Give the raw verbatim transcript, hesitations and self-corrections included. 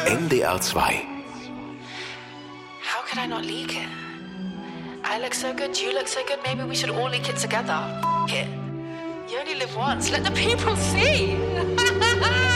N D R zwei. How could I not leak it? I look so good, you look so good, maybe we should all leak it together. F it. You only live once, let the people see.